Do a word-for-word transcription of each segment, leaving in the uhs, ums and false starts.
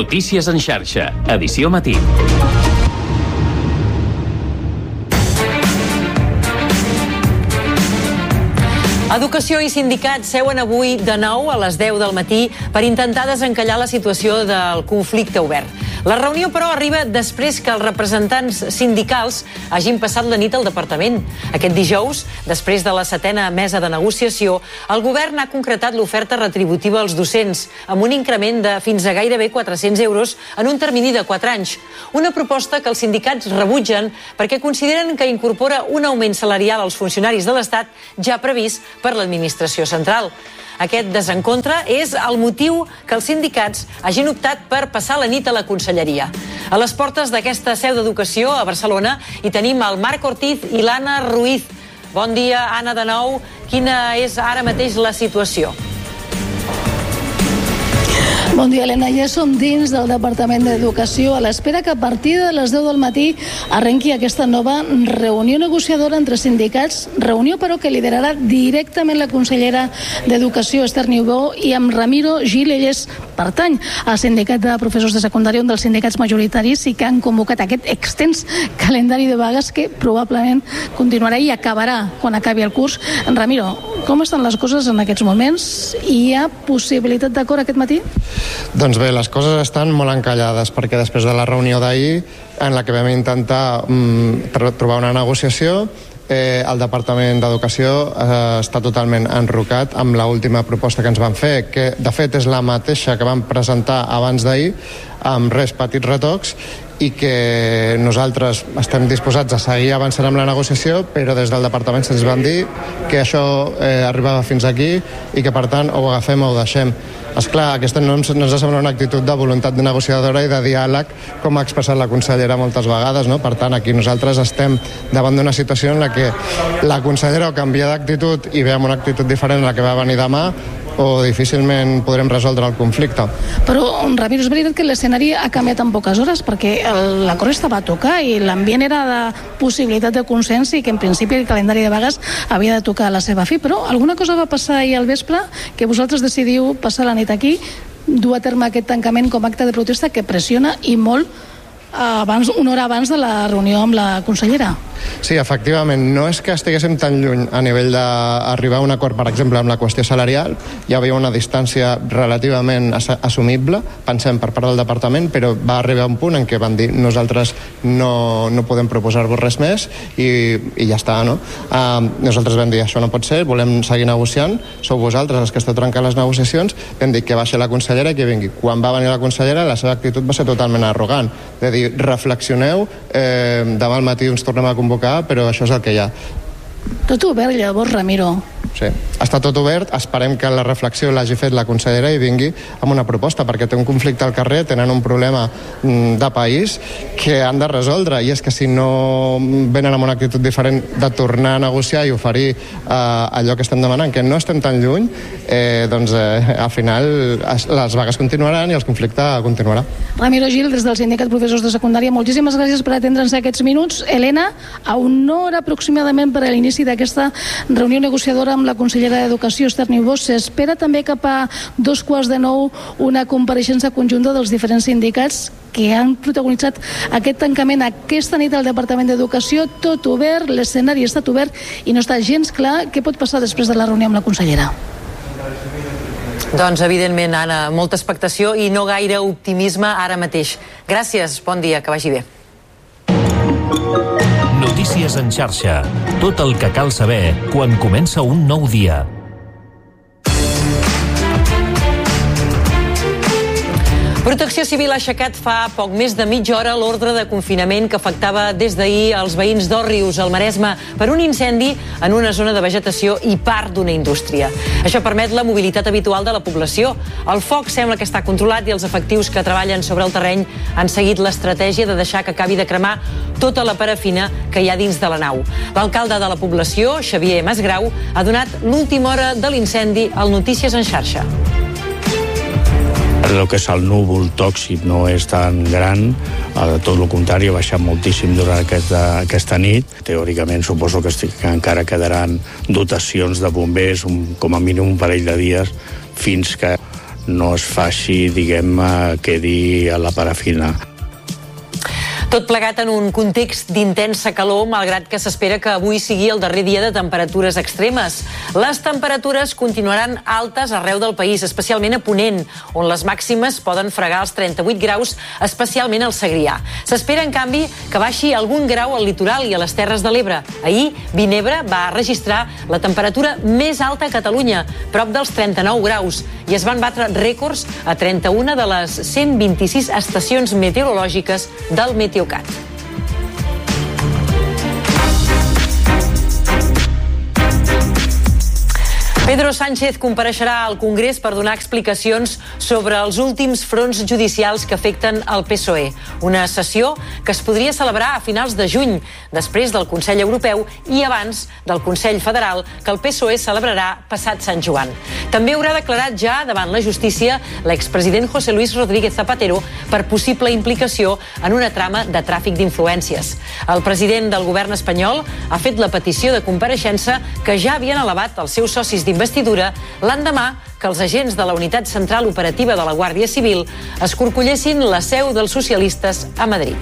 Notícies en xarxa, edició matí. Educació i sindicats seuen avui de nou a les deu del matí per intentar desencallar la situació del conflicte obert. La reunió, però, arriba després que els representants sindicals hagin passat la nit al departament. Aquest dijous, després de la setena mesa de negociació, el govern ha concretat l'oferta retributiva als docents, amb un increment de fins a gairebé quatre-cents euros en un termini de quatre anys. Una proposta que els sindicats rebutgen perquè consideren que incorpora un augment salarial als funcionaris de l'Estat ja previst per l'administració central. Aquest desencontre és el motiu que els sindicats hagin optat per passar la nit a la conselleria. A les portes d'aquesta seu d'educació a Barcelona hi tenim el Marc Ortiz i l'Anna Ruiz. Bon dia, Anna, de nou. Quina és ara mateix la situació? Bon dia, Helena. Ja som dins del Departament d'Educació a l'espera que a partir de les deu del matí arrenqui aquesta nova reunió negociadora entre sindicats, reunió però que liderarà directament la consellera d'Educació, Esther Niubó, i amb Ramiro Gil. Ell és pertany al sindicat de professors de secundària, un dels sindicats majoritaris, i que han convocat aquest extens calendari de vagues que probablement continuarà i acabarà quan acabi el curs. Ramiro, com estan les coses en aquests moments? Hi ha possibilitat d'acord aquest matí? Doncs bé, les coses estan molt encallades perquè després de la reunió d'ahir en la que vam intentar mm, trobar una negociació, eh, el Departament d'Educació eh, està totalment enrocat amb l'última proposta que ens van fer, que de fet és la mateixa que vam presentar abans d'ahir, amb res petits retocs, i que nosaltres estem disposats a seguir avançant amb la negociació, però des del departament se'ns van dir que això eh, arribava fins aquí i que per tant o ho agafem o ho deixem. Esclar, aquesta no ens, no ens sembla una actitud de voluntat negociadora i de diàleg com ha expressat la consellera moltes vegades, no? Per tant, aquí nosaltres estem davant d'una situació en la que la consellera o canvia d'actitud i ve amb una actitud diferent a la que va venir demà, o difícilment podrem resoldre el conflicte. Però, Ramiro, és veritat que l'escenari ha canviat en poques hores, perquè l'acord estava a tocar i l'ambient era de possibilitat de consens i que en principi el calendari de vagues havia de tocar a la seva fi, però alguna cosa va passar ahir al vespre que vosaltres decidiu passar la nit aquí, dur a terme aquest tancament com a acte de protesta que pressiona i molt abans, una hora abans de la reunió amb la consellera. Sí, efectivament, no és que estiguéssim tan lluny a nivell d'arribar a un acord, per exemple, amb la qüestió salarial. Hi havia una distància relativament assumible, pensem, per part del departament, però va arribar un punt en què van dir nosaltres no, no podem proposar-vos res més i, i ja està, no? Uh, nosaltres vam dir això no pot ser, volem seguir negociant, sou vosaltres els que esteu trencant les negociacions, vam dir que baixi la consellera i que vingui. Quan va venir la consellera, la seva actitud va ser totalment arrogant, de dir, reflexioneu, eh, demà al matí ens tornem a convocar, però això és el que hi ha. Tot obert, llavors, Ramiro. Sí, està tot obert, esperem que la reflexió l'hagi fet la consellera i vingui amb una proposta, perquè té un conflicte al carrer, tenen un problema de país que han de resoldre, i és que si no venen amb una actitud diferent de tornar a negociar i oferir eh, allò que estem demanant, que no estem tan lluny, eh, doncs eh, al final les vagues continuaran i el conflicte continuarà. Ramiro Gil, des del Sindicat Professors de Secundària, moltíssimes gràcies per atendre'ns aquests minuts. Helena, a una hora aproximadament per a l'inici d'aquesta reunió negociadora amb la consellera d'Educació, Esther Niubó, s'espera també cap a dos quarts de nou una compareixença conjunta dels diferents sindicats que han protagonitzat aquest tancament aquesta nit al Departament d'Educació. Tot obert, l'escenari ha estat obert i no està gens clar què pot passar després de la reunió amb la consellera. Doncs, evidentment, Anna, molta expectació i no gaire optimisme ara mateix. Gràcies, bon dia, que vagi bé. Notícies en xarxa. Tot el que cal saber quan comença un nou dia. Protecció Civil ha aixecat fa poc més de mitja hora l'ordre de confinament que afectava des d'ahir els veïns d'Òrrius, al Maresme, per un incendi en una zona de vegetació i part d'una indústria. Això permet la mobilitat habitual de la població. El foc sembla que està controlat i els efectius que treballen sobre el terreny han seguit l'estratègia de deixar que acabi de cremar tota la parafina que hi ha dins de la nau. L'alcalde de la població, Xavier Masgrau, ha donat l'última hora de l'incendi al Notícies en xarxa. El que és el núvol tòxic no és tan gran, tot el contrari, ha baixat moltíssim durant aquesta, aquesta nit. Teòricament suposo que, estic, que encara quedaran dotacions de bombers, un, com a mínim un parell de dies, fins que no es faci, diguem, quedi a la parafina. Tot plegat en un context d'intensa calor, malgrat que s'espera que avui sigui el darrer dia de temperatures extremes. Les temperatures continuaran altes arreu del país, especialment a Ponent, on les màximes poden fregar els trenta-vuit graus, especialment al Segrià. S'espera, en canvi, que baixi algun grau al litoral i a les Terres de l'Ebre. Ahir, Vinebre va registrar la temperatura més alta a Catalunya, prop dels trenta-nou graus, i es van batre rècords a trenta-una de les cent vint-i-sis estacions meteorològiques del Meteocat. Pedro Sánchez compareixerà al Congrés per donar explicacions sobre els últims fronts judicials que afecten el P S O E. Una sessió que es podria celebrar a finals de juny, després del Consell Europeu i abans del Consell Federal, que el P S O E celebrarà passat Sant Joan. També haurà declarat ja davant la justícia l'expresident José Luis Rodríguez Zapatero per possible implicació en una trama de tràfic d'influències. El president del govern espanyol ha fet la petició de compareixença que ja havien elevat els seus socis d'investidura l'endemà que els agents de la Unitat Central Operativa de la Guàrdia Civil escorcollessin la seu dels socialistes a Madrid.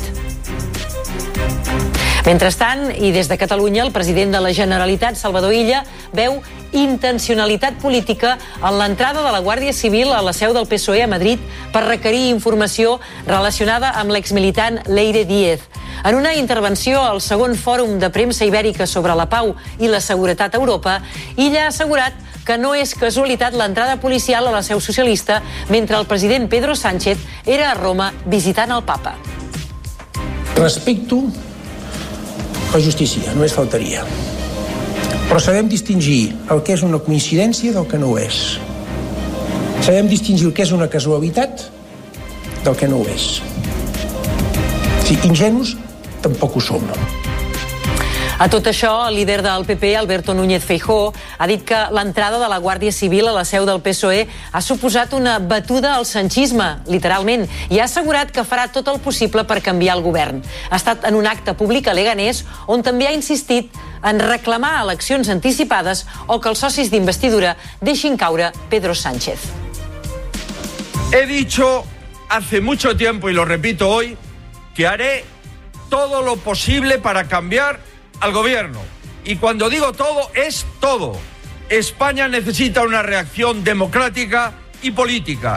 Mentrestant, i des de Catalunya, el president de la Generalitat, Salvador Illa, veu intencionalitat política en l'entrada de la Guàrdia Civil a la seu del P S O E a Madrid per requerir informació relacionada amb l'exmilitant Leire Díez. En una intervenció al segon fòrum de premsa ibèrica sobre la pau i la seguretat a Europa, Illa ha assegurat que no és casualitat l'entrada policial a la seu socialista mentre el president Pedro Sánchez era a Roma visitant el papa. Respecto la justícia, només faltaria. Però sabem distingir el que és una coincidència del que no ho és. Sabem distingir el que és una casualitat del que no ho és. Si ingenus, tampoc ho som. A tot això, el líder del P P, Alberto Núñez Feijóo, ha dit que l'entrada de la Guàrdia Civil a la seu del P S O E ha suposat una batuda al sanchisme, literalment, i ha assegurat que farà tot el possible per canviar el govern. Ha estat en un acte públic a Leganés on també ha insistit en reclamar eleccions anticipades o que els socis d'investidura deixin caure Pedro Sánchez. He dicho hace mucho tiempo, y lo repito hoy, que haré todo lo posible para cambiar al gobierno. Y cuando digo todo, es todo. España necesita una reacción democrática y política.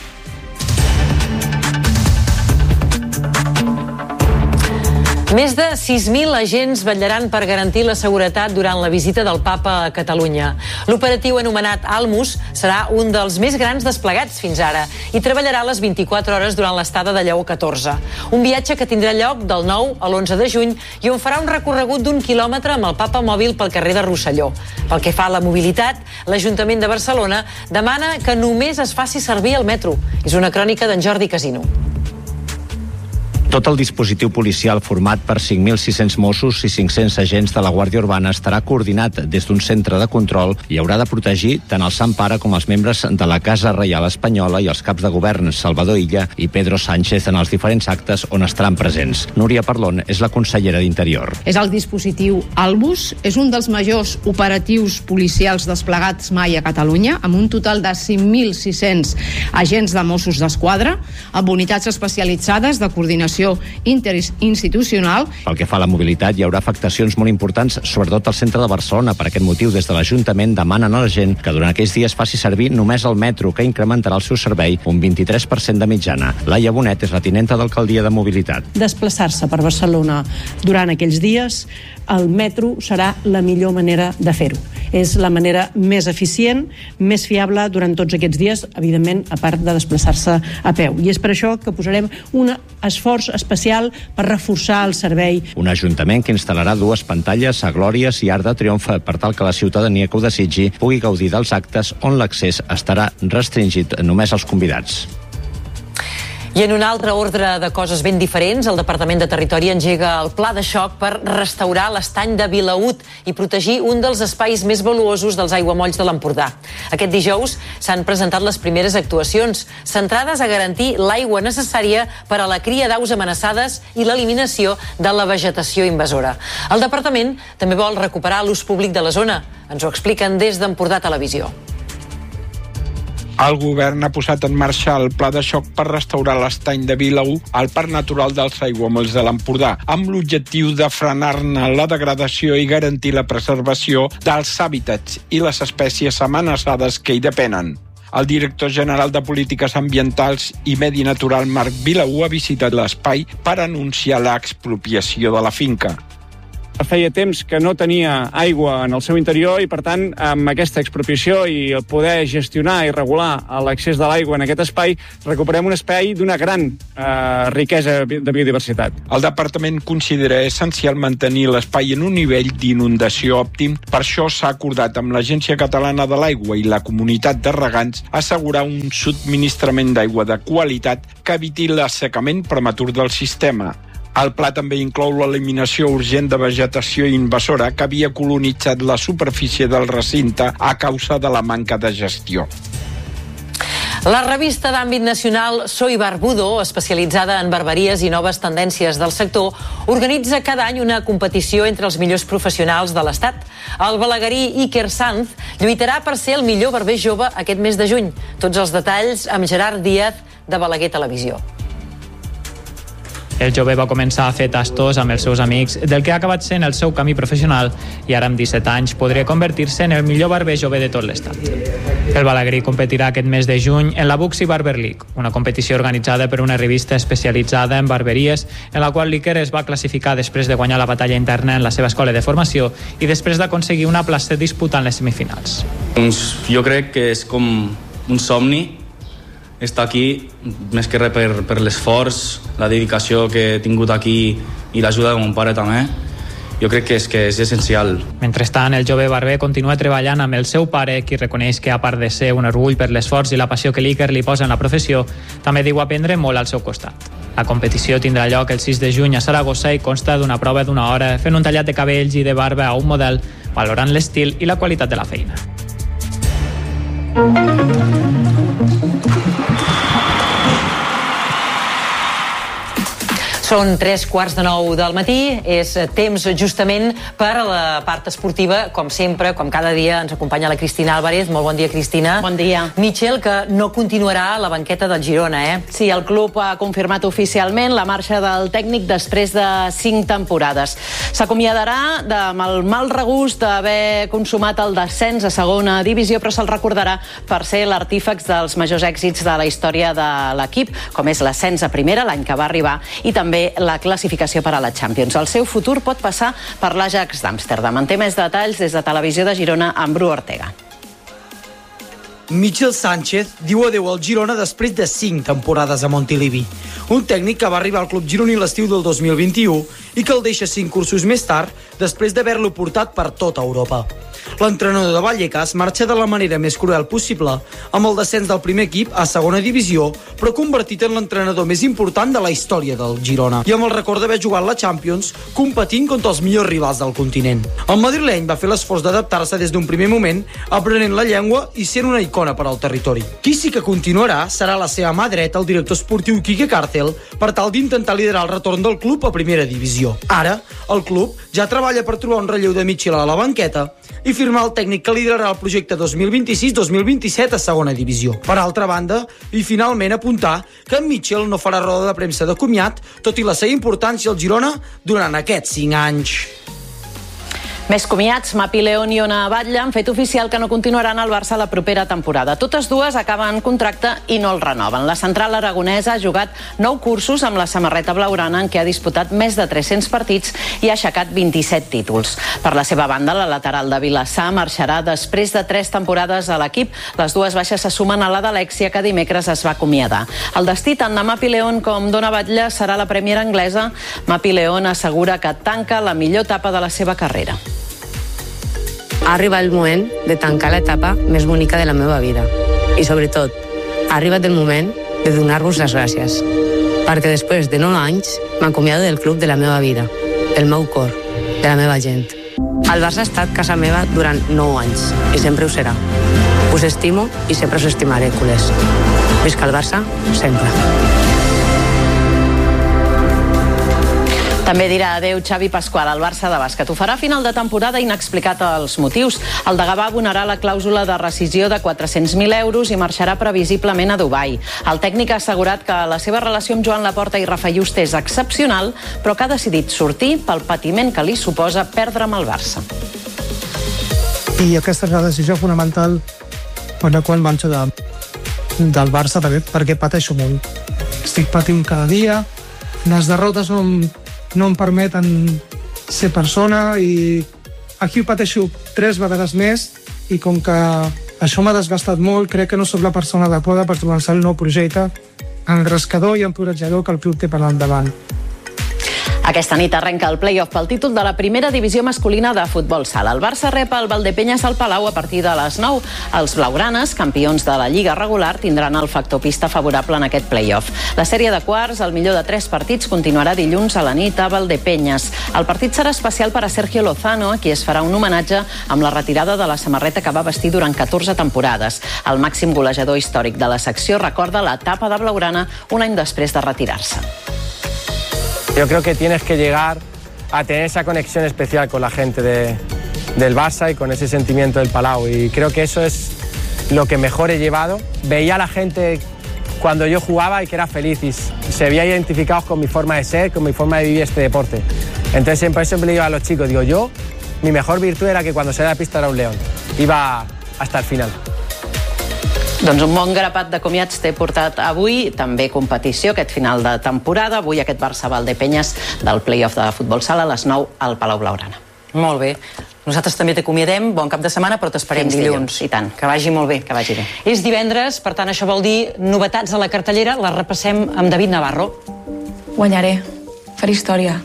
Més de sis mil agents vetllaran per garantir la seguretat durant la visita del papa a Catalunya. L'operatiu anomenat Almus serà un dels més grans desplegats fins ara i treballarà les vint-i-quatre hores durant l'estada de Lleó catorze. Un viatge que tindrà lloc del nou a l'onze de juny i on farà un recorregut d'un quilòmetre amb el papa mòbil pel carrer de Rosselló. Pel que fa a la mobilitat, l'Ajuntament de Barcelona demana que només es faci servir el metro. És una crònica d'en Jordi Casino. Tot el dispositiu policial format per cinc mil sis-cents Mossos i cinc-cents agents de la Guàrdia Urbana estarà coordinat des d'un centre de control i haurà de protegir tant el Sant Pare com els membres de la Casa Reial Espanyola i els caps de govern Salvador Illa i Pedro Sánchez en els diferents actes on estaran presents. Núria Parlon és la consellera d'Interior. És el dispositiu Almus, és un dels majors operatius policials desplegats mai a Catalunya, amb un total de cinc mil sis-cents agents de Mossos d'Esquadra, amb unitats especialitzades de coordinació interinstitucional. Pel que fa a la mobilitat, hi haurà afectacions molt importants, sobretot al centre de Barcelona. Per aquest motiu, des de l'Ajuntament demanen a la gent que durant aquells dies faci servir només el metro, que incrementarà el seu servei un vint-i-tres per cent de mitjana. Laia Bonet és la tinenta d'alcaldia de mobilitat. Desplaçar-se per Barcelona durant aquells dies, el metro serà la millor manera de fer-ho. És la manera més eficient, més fiable durant tots aquests dies, evidentment, a part de desplaçar-se a peu. I és per això que posarem un esforç especial per reforçar el servei. Un ajuntament que instal·larà dues pantalles a Glòries i Arc de Triomf per tal que la ciutadania que ho desitgi pugui gaudir dels actes on l'accés estarà restringit només als convidats. I en un altre ordre de coses ben diferents, el Departament de Territori engega el pla de xoc per restaurar l'estany de Vilaüt i protegir un dels espais més valuosos dels aiguamolls de l'Empordà. Aquest dijous s'han presentat les primeres actuacions, centrades a garantir l'aigua necessària per a la cria d'aus amenaçades i l'eliminació de la vegetació invasora. El departament també vol recuperar l'ús públic de la zona. Ens ho expliquen des d'Empordà Televisió. El govern ha posat en marxa el pla de xoc per restaurar l'estany de Vilaür al Parc Natural dels Aiguamolls de l'Empordà, amb l'objectiu de frenar-ne la degradació i garantir la preservació dels hàbitats i les espècies amenaçades que hi depenen. El director general de Polítiques Ambientals i Medi Natural, Marc Vilaür, ha visitat l'espai per anunciar l'expropiació de la finca. Feia temps que no tenia aigua en el seu interior i, per tant, amb aquesta expropiació i el poder gestionar i regular l'accés de l'aigua en aquest espai, recuperem un espai d'una gran eh, riquesa de biodiversitat. El departament considera essencial mantenir l'espai en un nivell d'inundació òptim. Per això s'ha acordat amb l'Agència Catalana de l'Aigua i la Comunitat de Regants assegurar un subministrament d'aigua de qualitat que eviti l'assecament prematur del sistema. El pla també inclou l'eliminació urgent de vegetació invasora que havia colonitzat la superfície del recinte a causa de la manca de gestió. La revista d'àmbit nacional Soy Barbudo, especialitzada en barberies i noves tendències del sector, organitza cada any una competició entre els millors professionals de l'Estat. El balaguerí Iker Sanz lluitarà per ser el millor barber jove aquest mes de juny. Tots els detalls amb Gerard Díaz, de Balaguer Televisió. El jove va començar a fer tastos amb els seus amics del que ha acabat sent el seu camí professional i ara amb disset anys podria convertir-se en el millor barber jove de tot l'estat. El balaguerí competirà aquest mes de juny en la Buxi Barber League, una competició organitzada per una revista especialitzada en barberies en la qual l'Iker es va classificar després de guanyar la batalla interna en la seva escola de formació i després d'aconseguir una plaça disputant les semifinals. Doncs jo crec que és com un somni estar aquí, més que res per, per l'esforç, la dedicació que he tingut aquí i l'ajuda de mon pare també. Jo crec que és, que és essencial. Mentrestant, el jove barber continua treballant amb el seu pare, qui reconeix que, a part de ser un orgull per l'esforç i la passió que l'Iker li posa en la professió, també diu aprendre molt al seu costat. La competició tindrà lloc el sis de juny a Saragossa i consta d'una prova d'una hora fent un tallat de cabells i de barba a un model, valorant l'estil i la qualitat de la feina. Són tres quarts de nou del matí, és temps justament per a la part esportiva, com sempre, com cada dia ens acompanya la Cristina Álvarez. Molt bon dia, Cristina. Bon dia. Michel, que no continuarà a la banqueta del Girona, eh? Sí, el club ha confirmat oficialment la marxa del tècnic després de cinc temporades. S'acomiadarà amb el mal regust d'haver consumat el descens a segona divisió, però se'l recordarà per ser l'artífex dels majors èxits de la història de l'equip, com és l'ascens a primera l'any que va arribar i també la classificació per a la Champions. El seu futur pot passar per l'Ajax d'Amsterdam. En té més detalls des de Televisió de Girona amb Bru Ortega. Michel Sánchez diu adeu al Girona després de cinc temporades a Montilivi. Un tècnic que va arribar al club gironí l'estiu del dos mil vint-i-u i que el deixa cinc cursos més tard després d'haver-lo portat per tota Europa. L'entrenador de Vallecas marxa de la manera més cruel possible, amb el descens del primer equip a segona divisió, però convertit en l'entrenador més important de la història del Girona, i amb el record d'haver jugat la Champions competint contra els millors rivals del continent. El madrileny va fer l'esforç d'adaptar-se des d'un primer moment, aprenent la llengua i sent una icona per al territori. Qui sí que continuarà serà la seva mà dreta, el director esportiu Quique Cárcel, per tal d'intentar liderar el retorn del club a primera divisió. Ara, el club ja treballa per trobar un relleu de Michel a la banqueta i firmar el tècnic que liderarà el projecte dos mil vint-i-sis dos mil vint-i-set a segona divisió. Per altra banda, i finalment apuntar que en Michel no farà roda de premsa de comiat, tot i la seva importància al Girona durant aquests cinc anys. Més comiats, Mapi León i Ona Batlle han fet oficial que no continuaran al Barça la propera temporada. Totes dues acaben contracte i no el renoven. La central aragonesa ha jugat nou cursos amb la samarreta blaugrana en què ha disputat més de tres-cents partits i ha aixecat vint-i-set títols. Per la seva banda, la lateral de Vilassar marxarà després de tres temporades a l'equip. Les dues baixes se sumen a la d'Alexia, que dimecres es va acomiadar. El destí tant de Mapi León com d'Ona Batlle serà la Premier anglesa. Mapi León assegura que tanca la millor etapa de la seva carrera. Ha arribat el moment de tancar l'etapa més bonica de la meva vida. I, sobretot, ha arribat el moment de donar-vos les gràcies. Perquè després de nou anys m'acomiado del club de la meva vida, del meu cor, de la meva gent. El Barça ha estat casa meva durant nou anys i sempre ho serà. Us estimo i sempre us estimaré, culers. Visca el Barça, sempre. També dirà adeu Xavi Pasqual al Barça de bàsquet. Ho farà a final de temporada, inexplicat els motius. El de Gavà abonarà la clàusula de rescisió de quatre-cents mil euros i marxarà previsiblement a Dubai. El tècnic ha assegurat que la seva relació amb Joan Laporta i Rafa Juste és excepcional, però que ha decidit sortir pel patiment que li suposa perdre amb el Barça. I aquesta és la decisió fonamental per la qual marxo de, del Barça, perquè, perquè pateixo molt. Estic patint cada dia, les derrotes no em, no em permeten ser persona i aquí ho pateixo tres vegades més i com que això m'ha desgastat molt, crec que no sóc la persona adequada per començar el nou projecte engrescador i encoratjador que el club té per endavant. Aquesta nit arrenca el play-off pel títol de la primera divisió masculina de futbol sala. El Barça rep el Valdepeñas al Palau a partir de les nou. Els blaugranes, campions de la Lliga regular, tindran el factor pista favorable en aquest play-off. La sèrie de quarts, el millor de tres partits, continuarà dilluns a la nit a Valdepeñas. El partit serà especial per a Sergio Lozano, a qui es farà un homenatge amb la retirada de la samarreta que va vestir durant catorze temporades. El màxim golejador històric de la secció recorda l'etapa de blaugrana un any després de retirar-se. Yo creo que tienes que llegar a tener esa conexión especial con la gente de, del Barça y con ese sentimiento del Palau. Y creo que eso es lo que mejor he llevado. Veía a la gente cuando yo jugaba y que era feliz y se veía identificados con mi forma de ser, con mi forma de vivir este deporte. Entonces siempre, siempre le digo a los chicos, digo yo, mi mejor virtud era que cuando salía a la pista era un león. Iba hasta el final. Doncs un bon grapat de comiats t'he portat avui, també competició aquest final de temporada, avui aquest Barça Valdepeñas del play-off de futbol sala a les nou al Palau Blaugrana. Molt bé. Nosaltres també t'acomiadem, bon cap de setmana, però t'esperem dilluns. I tant. Que vagi molt bé. Que vagi bé. És divendres, per tant això vol dir novetats a la cartellera, les repassem amb David Navarro. Guanyaré. Faré història.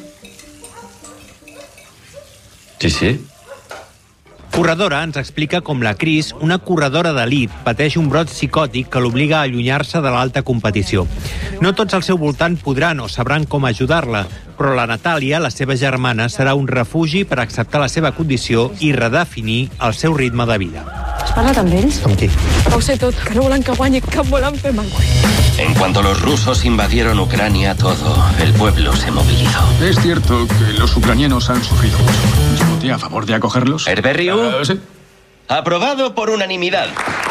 Sí, sí. Corredora ens explica com la Cris, una corredora d'elit, pateix un brot psicòtic que l'obliga a allunyar-se de l'alta competició. No tots al seu voltant podran o sabran com ajudar-la, però la Natàlia, la seva germana, serà un refugi per acceptar la seva condició i redefinir el seu ritme de vida. Has parlat amb ells? Amb qui? Ho sé tot, que no volen que guanyi, que em volen fer mal. En cuanto los rusos invadieron Ucrania, todo el pueblo se movilizó. Es cierto que los ucranianos han sufrido mucho. ¿Yo voté a favor de acogerlos? ¿Herberriu? Uh, sí. Aprobado por unanimidad.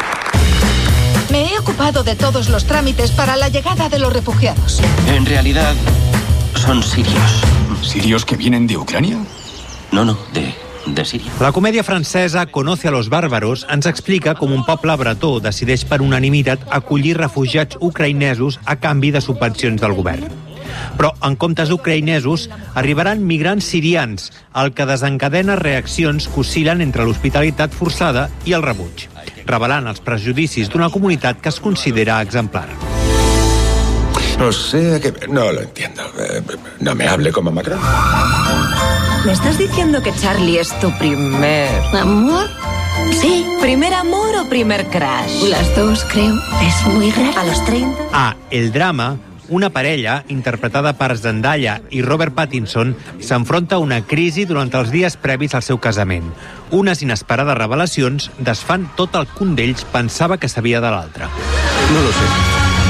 Me he ocupado de todos los trámites para la llegada de los refugiados. En realidad, son sirios. ¿Sirios que vienen de Ucrania? No, no, de... de Síria. La comèdia francesa Conoce a los bárbaros ens explica com un poble bretó decideix per unanimitat acollir refugiats ucraïnesos a canvi de subvencions del govern. Però en comptes ucraïnesos arribaran migrants sirians, el que desencadena reaccions que oscil·len entre l'hospitalitat forçada i el rebuig, revelant els prejudicis d'una comunitat que es considera exemplar. No sé a qué... No lo entiendo. No me hable como Macron. ¿Me estás diciendo que Charlie es tu primer... amor? Sí. ¿Primer amor o primer crush? Las dos, creo. Es muy raro. A los treinta... A El drama, una parella, interpretada per Zendaya i Robert Pattinson, s'enfronta a una crisi durant els dies previs al seu casament. Unes inesperades revelacions desfan tot el que un d'ells pensava que sabia de l'altre. No lo sé.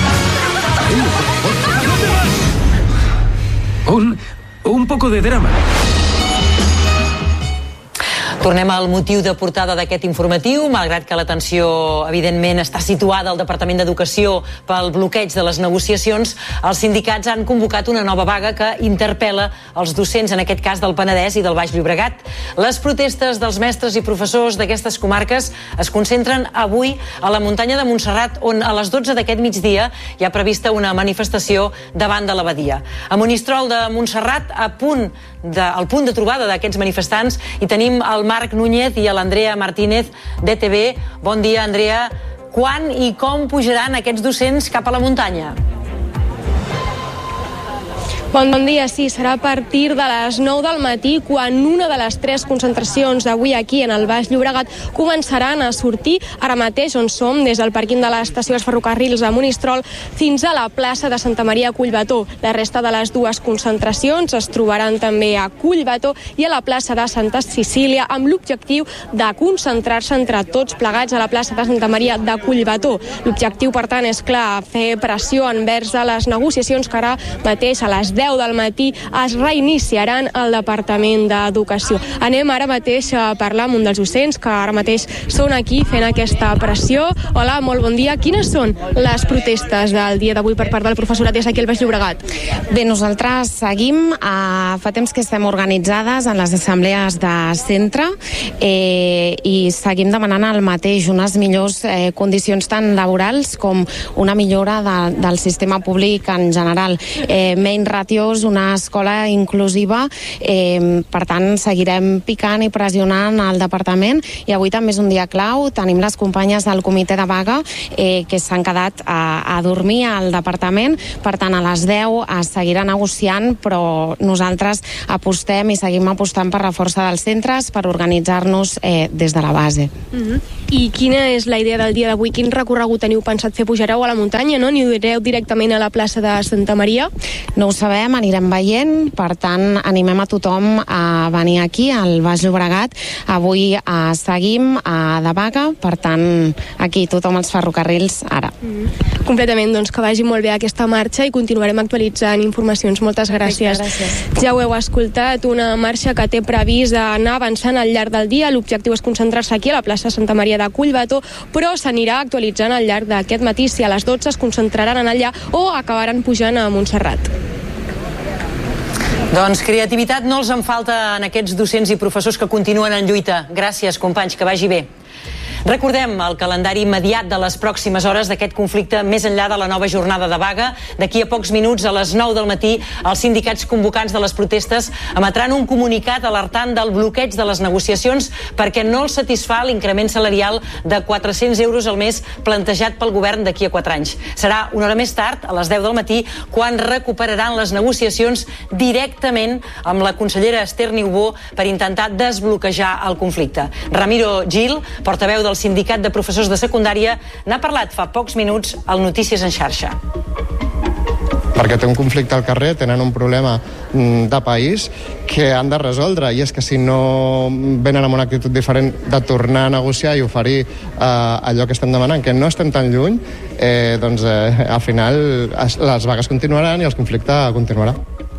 Un, un poco de drama. Tornem al motiu de portada d'aquest informatiu, malgrat que l'atenció, evidentment, està situada al Departament d'Educació pel bloqueig de les negociacions, els sindicats han convocat una nova vaga que interpel·la els docents, en aquest cas del Penedès i del Baix Llobregat. Les protestes dels mestres i professors d'aquestes comarques es concentren avui a la muntanya de Montserrat, on a les dotze d'aquest migdia hi ha prevista una manifestació davant de l'abadia. A Monistrol de Montserrat, a punt de, al punt de trobada d'aquests manifestants, hi tenim el Marc Núñez i l'Andrea Martínez d'E T V. Bon dia, Andrea. Quan i com pujaran aquests docents cap a la muntanya? Bon, bon dia, sí, serà a partir de les nou del matí quan una de les tres concentracions d'avui aquí en el Baix Llobregat començaran a sortir ara mateix on som, des del pàrquing de l'estació dels ferrocarrils a Monistrol fins a la plaça de Santa Maria a Collbató. La resta de les dues concentracions es trobaran també a Collbató i a la plaça de Santa Cecília amb l'objectiu de concentrar-se entre tots plegats a la plaça de Santa Maria de Collbató. L'objectiu, per tant, és clar, fer pressió envers a les negociacions que ara mateix a les deu del matí es reiniciaran al Departament d'Educació. Anem ara mateix a parlar amb un dels docents que ara mateix són aquí fent aquesta pressió. Hola, molt bon dia. Quines són les protestes del dia d'avui per part del professorat des d'aquí al Baix Llobregat? Bé, nosaltres seguim, eh, fa temps que estem organitzades en les assemblees de centre eh, i seguim demanant el mateix, unes millors eh, condicions tant laborals com una millora de, del sistema públic en general. Eh, menys ratios, una escola inclusiva, eh, per tant seguirem picant i pressionant al departament i avui també és un dia clau. Tenim les companyes del comitè de vaga eh, que s'han quedat a, a dormir al departament, per tant a les deu es seguirà negociant, però nosaltres apostem i seguim apostant per la força dels centres, per organitzar-nos eh, des de la base. Uh-huh. I quina és la idea del dia d'avui? Quin recorregut teniu pensat fer? Pujareu a la muntanya, no? Ni direu directament a la plaça de Santa Maria? No ho sabem, anirem veient, per tant animem a tothom a venir aquí al Baix Llobregat. Avui eh, seguim eh, de vaga, per tant aquí tothom als ferrocarrils ara. Mm-hmm. Completament, doncs que vagi molt bé aquesta marxa i continuarem actualitzant informacions. Moltes gràcies. gràcies. Ja ho heu escoltat, una marxa que té previst anar avançant al llarg del dia. L'objectiu és concentrar-se aquí a la plaça Santa Maria de Collbató, però s'anirà actualitzant al llarg d'aquest matí. Si a les dotze es concentraran en allà o acabaran pujant a Montserrat. Doncs creativitat no els en falta en aquests docents i professors que continuen en lluita. Gràcies, companys, que vagi bé. Recordem el calendari immediat de les pròximes hores d'aquest conflicte més enllà de la nova jornada de vaga. D'aquí a pocs minuts, a les nou del matí, els sindicats convocants de les protestes emetran un comunicat alertant del bloqueig de les negociacions perquè no els satisfà l'increment salarial de quatre-cents euros al mes plantejat pel govern d'aquí a quatre anys. Serà una hora més tard, a les deu del matí, quan recuperaran les negociacions directament amb la consellera Esther Niubó per intentar desbloquejar el conflicte. Ramiro Gil, portaveu del Sindicat de Professors de Secundària, n'ha parlat fa pocs minuts al Notícies en xarxa. Perquè té un conflicte al carrer, tenen un problema de país que han de resoldre, i és que si no venen amb una actitud diferent de tornar a negociar i oferir eh, allò que estem demanant, que no estem tan lluny, eh, doncs eh, al final les vagues continuaran i el conflicte continuarà.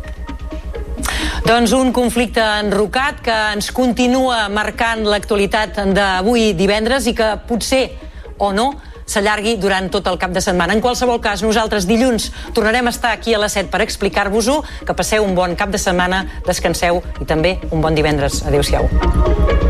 Doncs un conflicte enrocat que ens continua marcant l'actualitat d'avui divendres i que potser, o no, s'allargui durant tot el cap de setmana. En qualsevol cas, nosaltres dilluns tornarem a estar aquí a les set per explicar-vos-ho. Que passeu un bon cap de setmana, descanseu i també un bon divendres. Adéu-siau.